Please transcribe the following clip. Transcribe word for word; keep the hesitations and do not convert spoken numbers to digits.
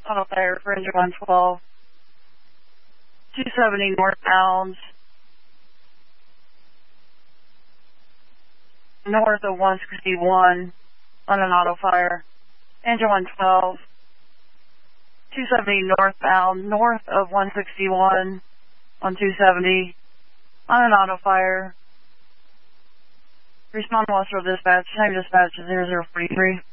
Auto fire for engine one twelve. two seventy northbound. North of one sixty-one on an auto fire. Engine one twelve. two seventy northbound, north of one sixty-one on two seventy on an auto fire. Respond to Westfield dispatch. Time dispatch is zero zero four three.